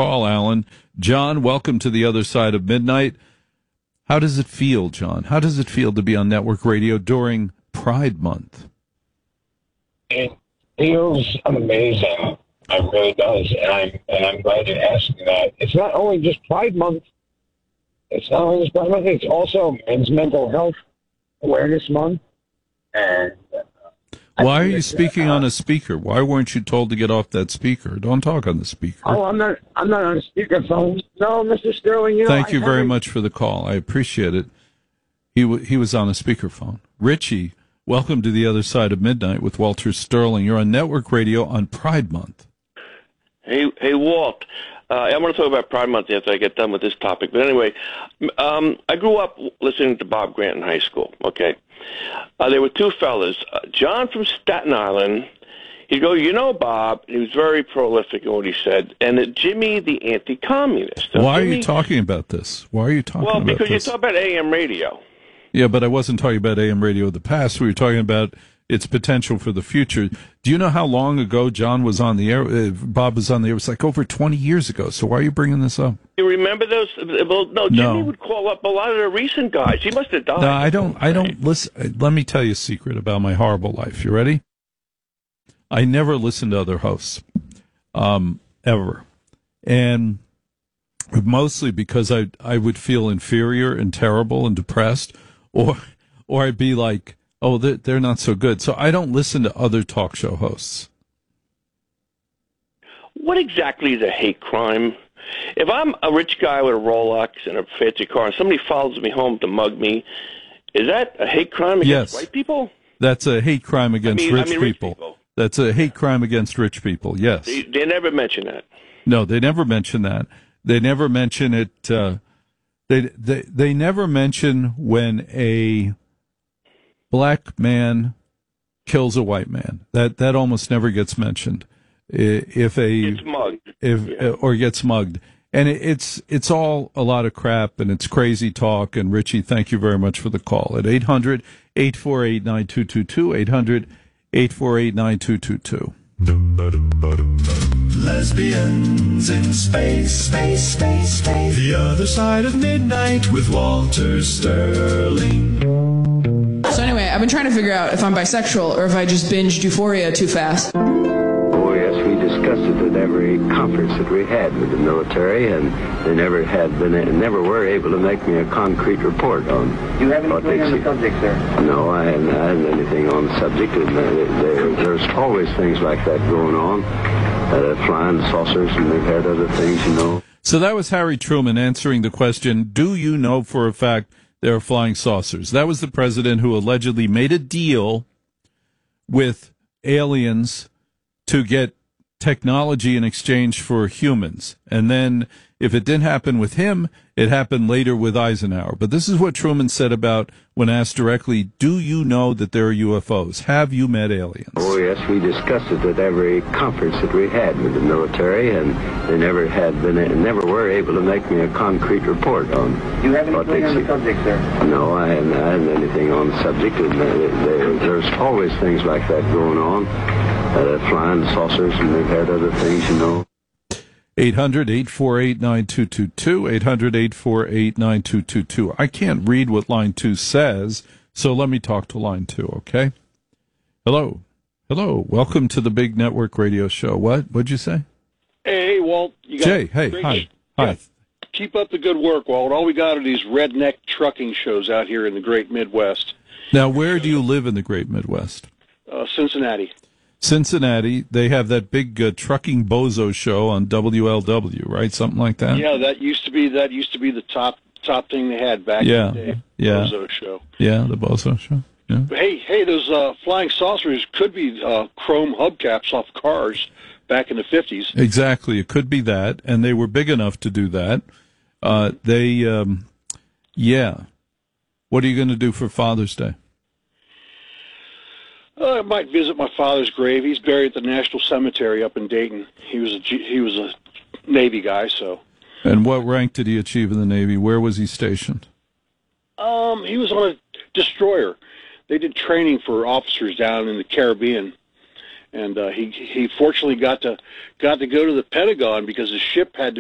call, Alan. John, welcome to the other side of midnight. How does it feel, John? How does it feel to be on network radio during Pride Month? It feels amazing. It really does, and I'm glad you asked me that. It's not only just Pride Month. It's also Men's Mental Health Awareness Month. And why are you speaking on a speaker? Why weren't you told to get off that speaker? Don't talk on the speaker. Oh, I'm not on a speakerphone. No, Mr. Sterling. Thank you very much for the call. I appreciate it. He was on a speakerphone. Richie, welcome to the other side of midnight with Walter Sterling. You're on network radio on Pride Month. Hey, Walt. I want to talk about Pride Month after I get done with this topic. But anyway, I grew up listening to Bob Grant in high school, okay? There were two fellas. John from Staten Island, he'd go, Bob, he was very prolific in what he said, and Jimmy the anti-communist. Why are you talking about this? Why are you talking about this? Well, because you talk about AM radio. Yeah, but I wasn't talking about AM radio of the past. We were talking about its potential for the future. Do you know how long ago John was on the air? Bob was on the air. It was like over 20 years ago. So why are you bringing this up? You remember those? Well, no, Jimmy would call up a lot of the recent guys. He must have died. No, I don't listen. Let me tell you a secret about my horrible life. You ready? I never listened to other hosts, ever. And mostly because I would feel inferior and terrible and depressed, or I'd be like, oh, they're not so good. So I don't listen to other talk show hosts. What exactly is a hate crime? If I'm a rich guy with a Rolex and a fancy car and somebody follows me home to mug me, is that a hate crime against white people? That's a hate crime against rich people. That's a hate crime against rich people, yes. They never mention that. No, they never mention that. They never mention it. They never mention when a black man kills a white man. That almost never gets mentioned. Gets mugged. Or gets mugged. And it's all a lot of crap, and it's crazy talk. And Richie, thank you very much for the call at 800-848-9222, 800-848-9222. Lesbians in space. The other side of midnight with Walter Sterling. So anyway, I've been trying to figure out if I'm bisexual or if I just binged Euphoria too fast. Oh, yes, we discussed it at every conference that we had with the military, and they never were able to make me a concrete report on. Do you have anything on the subject, sir? No, I haven't had anything on the subject. And there's always things like that going on, flying saucers, and they've had other things, So that was Harry Truman answering the question, do you know for a fact there are flying saucers? That was the president who allegedly made a deal with aliens to get technology in exchange for humans. And then if it didn't happen with him, it happened later with Eisenhower. But this is what Truman said about when asked directly, do you know that there are UFOs? Have you met aliens? Oh, yes, we discussed it at every conference that we had with the military, and they never were able to make me a concrete report on. Do you have anything on the subject, sir? No, I haven't had anything on the subject. And there's always things like that going on, flying saucers, and they've had other things, 800-848-9222, 800-848-9222. I can't read what line 2 says, so let me talk to line 2, okay? Hello. Welcome to the Big Network Radio Show. What'd you say? Hey, Walt. Jay, hey, hi. Yeah. Keep up the good work, Walt. All we got are these redneck trucking shows out here in the Great Midwest. Now, where do you live in the Great Midwest? Cincinnati, they have that big trucking bozo show on WLW, right? Something like that. Yeah, that used to be the top thing they had back in the day. Yeah, Bozo show. Yeah, the bozo show. Yeah. But hey, those flying saucers could be chrome hubcaps off cars back in the 50s. Exactly, it could be that, and they were big enough to do that. What are you going to do for Father's Day? I might visit my father's grave. He's buried at the National Cemetery up in Dayton. He was a Navy guy, so. And what rank did he achieve in the Navy? Where was he stationed? He was on a destroyer. They did training for officers down in the Caribbean, and he fortunately got to go to the Pentagon because his ship had to